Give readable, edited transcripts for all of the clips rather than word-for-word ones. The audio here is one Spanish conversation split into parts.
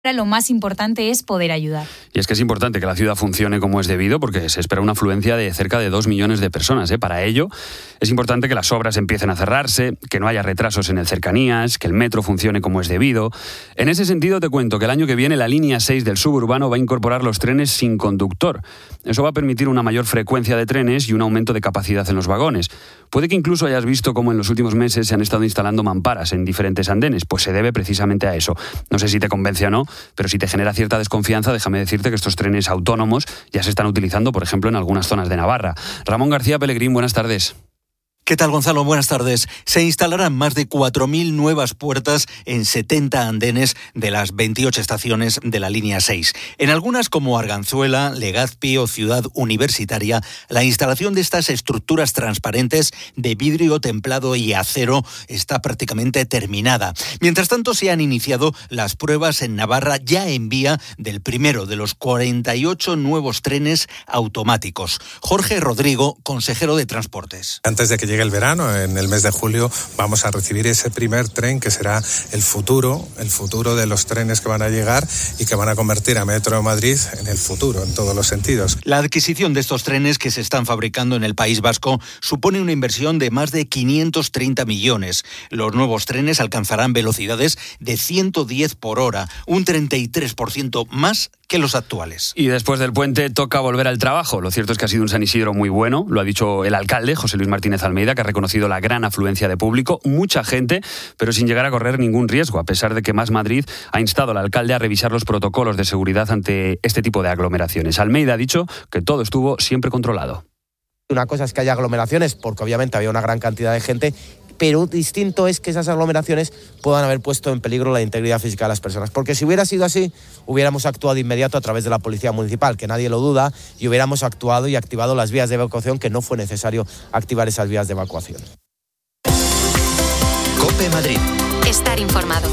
Lo más importante es poder ayudar. Y es que es importante que la ciudad funcione como es debido, porque se espera una afluencia de cerca de 2 millones de personas. Para ello, es importante que las obras empiecen a cerrarse, que no haya retrasos en el cercanías, que el metro funcione como es debido. En ese sentido, te cuento que el año que viene la línea 6 del suburbano va a incorporar los trenes sin conductor. Eso va a permitir una mayor frecuencia de trenes y un aumento de capacidad en los vagones. Puede que incluso hayas visto cómo en los últimos meses se han estado instalando mamparas en diferentes andenes. Pues se debe precisamente a eso. No sé si te convence o no, pero si te genera cierta desconfianza, déjame decirte que estos trenes autónomos ya se están utilizando, por ejemplo, en algunas zonas de Navarra. Ramón García Pellegrín, buenas tardes. ¿Qué tal, Gonzalo? Buenas tardes. Se instalarán más de 4.000 nuevas puertas en 70 andenes de las 28 estaciones de la línea 6. En algunas, como Arganzuela, Legazpi o Ciudad Universitaria, la instalación de estas estructuras transparentes de vidrio templado y acero está prácticamente terminada. Mientras tanto, se han iniciado las pruebas en Navarra ya en vía del primero de los 48 nuevos trenes automáticos. Jorge Rodrigo, consejero de Transportes. Antes de que llegue el verano, en el mes de julio, vamos a recibir ese primer tren que será el futuro de los trenes que van a llegar y que van a convertir a Metro de Madrid en el futuro, en todos los sentidos. La adquisición de estos trenes que se están fabricando en el País Vasco supone una inversión de más de 530 millones. Los nuevos trenes alcanzarán velocidades de 110 por hora, un 33% más que los actuales. Y después del puente toca volver al trabajo. Lo cierto es que ha sido un San Isidro muy bueno, lo ha dicho el alcalde, José Luis Martínez Almeida, que ha reconocido la gran afluencia de público, mucha gente, pero sin llegar a correr ningún riesgo, a pesar de que Más Madrid ha instado al alcalde a revisar los protocolos de seguridad ante este tipo de aglomeraciones. Almeida ha dicho que todo estuvo siempre controlado. Una cosa es que haya aglomeraciones, porque obviamente había una gran cantidad de gente, pero distinto es que esas aglomeraciones puedan haber puesto en peligro la integridad física de las personas. Porque si hubiera sido así, hubiéramos actuado de inmediato a través de la Policía Municipal, que nadie lo duda, y hubiéramos actuado y activado las vías de evacuación, que no fue necesario activar esas vías de evacuación. COPE Madrid. Estar informado.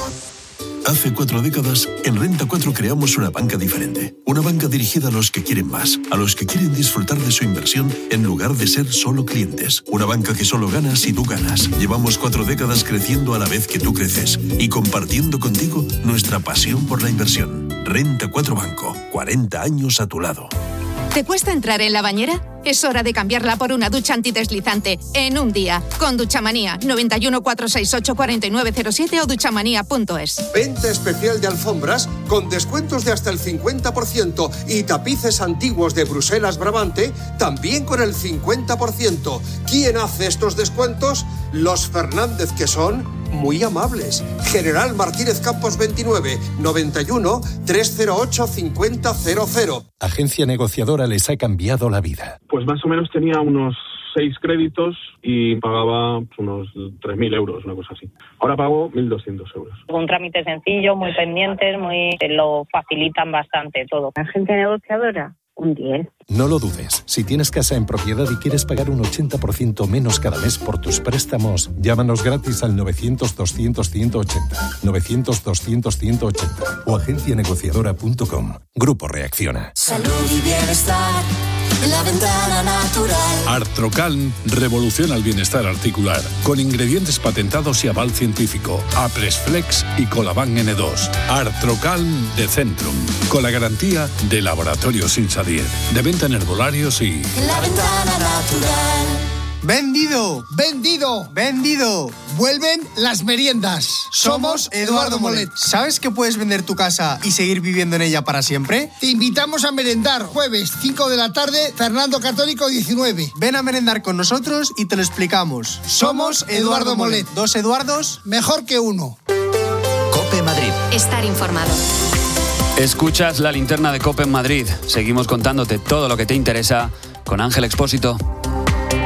Hace 4 décadas, en Renta 4 creamos una banca diferente. Una banca dirigida a los que quieren más, a los que quieren disfrutar de su inversión en lugar de ser solo clientes. Una banca que solo gana si tú ganas. Llevamos 4 décadas creciendo a la vez que tú creces y compartiendo contigo nuestra pasión por la inversión. Renta 4 Banco, 40 años a tu lado. ¿Te cuesta entrar en la bañera? Es hora de cambiarla por una ducha antideslizante en un día. Con Duchamanía, 91 468 4907 o duchamanía.es. Venta especial de alfombras con descuentos de hasta el 50% y tapices antiguos de Bruselas Brabante también con el 50%. ¿Quién hace estos descuentos? Los Fernández, que son muy amables. General Martínez Campos 29, 91 308 5000. Agencia negociadora les ha cambiado la vida. Pues más o menos tenía unos 6 créditos y pagaba unos 3.000 euros, una cosa así. Ahora pago 1.200 euros. Un trámite sencillo, muy pendientes, lo facilitan bastante todo. Agencia negociadora, un 10. No lo dudes. Si tienes casa en propiedad y quieres pagar un 80% menos cada mes por tus préstamos, llámanos gratis al 900-200-180, 900-200-180 o agencianegociadora.com. Grupo Reacciona. Salud y bienestar en la ventana natural. Artrocalm revoluciona el bienestar articular con ingredientes patentados y aval científico. Apresflex y Colaban N2. Artrocalm de Centrum, con la garantía de Laboratorios Insadier. De venta en herbolarios y... La ventana natural. ¡Vendido! ¡Vendido! ¡Vendido! Vuelven las meriendas. Somos Eduardo Molet. ¿Sabes que puedes vender tu casa y seguir viviendo en ella para siempre? Te invitamos a merendar. Jueves, 5 de la tarde, Fernando Católico 19. Ven a merendar con nosotros y te lo explicamos. Somos Eduardo Molet. 2 Eduardos, mejor que uno. COPE Madrid. Estar informado. Escuchas la linterna de COPE en Madrid. Seguimos contándote todo lo que te interesa con Ángel Expósito.